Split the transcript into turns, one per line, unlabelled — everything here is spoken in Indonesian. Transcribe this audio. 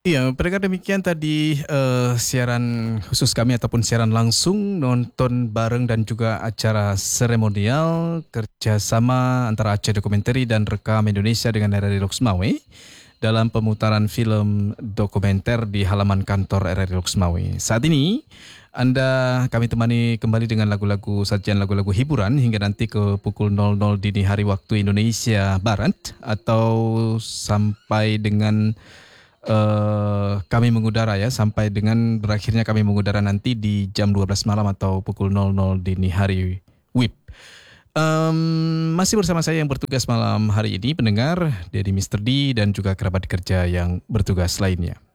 Iya, pendengar demikian tadi siaran khusus kami ataupun siaran langsung nonton bareng dan juga acara seremonial kerjasama antara Aceh Dokumentari dan Rekam Indonesia dengan RRI Loksmawe dalam pemutaran film dokumenter di halaman kantor RRI Loksmawe. Saat ini kami temani kembali dengan sajian lagu-lagu hiburan hingga nanti ke pukul 00 dini hari waktu Indonesia Barat atau sampai dengan kami mengudara ya sampai dengan berakhirnya kami mengudara nanti di jam 12 malam atau pukul 00 dini hari WIB. Masih bersama saya yang bertugas malam hari ini pendengar, Dedi Mr. D dan juga kerabat kerja yang bertugas lainnya.